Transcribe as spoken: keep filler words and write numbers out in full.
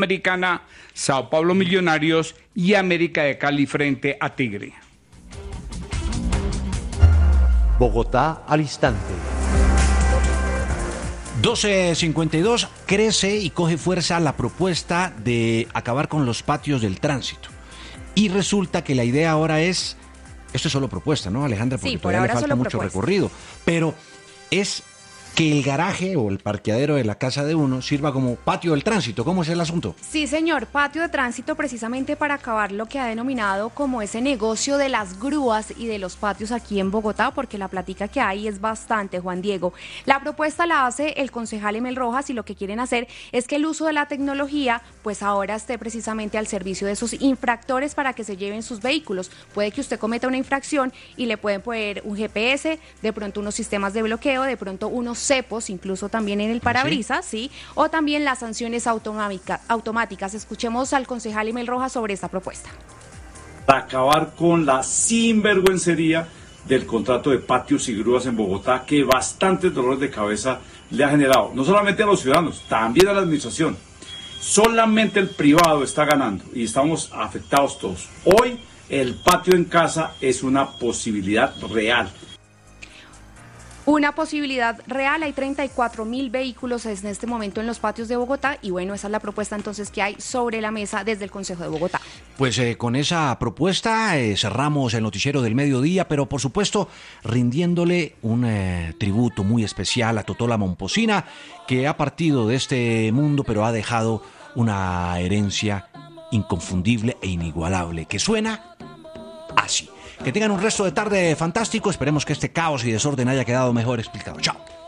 Americana, Sao Paulo Millonarios y América de Cali frente a Tigre. Bogotá al instante. doce cincuenta y dos, crece y coge fuerza la propuesta de acabar con los patios del tránsito. Y resulta que la idea ahora es, esto es solo propuesta, ¿no, Alejandra? Porque Sí, por todavía ahora le falta solo mucho propuesta. recorrido. Pero es que el garaje o el parqueadero de la casa de uno sirva como patio del tránsito. ¿Cómo es el asunto? Sí, señor, patio de tránsito precisamente para acabar lo que ha denominado como ese negocio de las grúas y de los patios aquí en Bogotá, porque la plática que hay es bastante, Juan Diego. La propuesta la hace el concejal Emel Rojas y lo que quieren hacer es que el uso de la tecnología pues ahora esté precisamente al servicio de esos infractores para que se lleven sus vehículos. Puede que usted cometa una infracción y le pueden poner un G P S, de pronto unos sistemas de bloqueo, de pronto unos cepos, incluso también en el parabrisas, ¿sí? ¿sí? O también las sanciones automática, automáticas. Escuchemos al concejal Emel Rojas sobre esta propuesta. Para acabar con la sinvergüencería del contrato de patios y grúas en Bogotá, que bastantes dolores de cabeza le ha generado, no solamente a los ciudadanos, también a la administración. Solamente el privado está ganando y estamos afectados todos. Hoy el patio en casa es una posibilidad real. Una posibilidad real, hay treinta y cuatro mil vehículos en este momento en los patios de Bogotá y bueno, esa es la propuesta entonces que hay sobre la mesa desde el Consejo de Bogotá. Pues eh, con esa propuesta eh, cerramos el noticiero del mediodía, pero por supuesto rindiéndole un eh, tributo muy especial a Totó la Momposina, que ha partido de este mundo pero ha dejado una herencia inconfundible e inigualable, que suena así. Que tengan un resto de tarde fantástico. Esperemos que este caos y desorden haya quedado mejor explicado. Chao.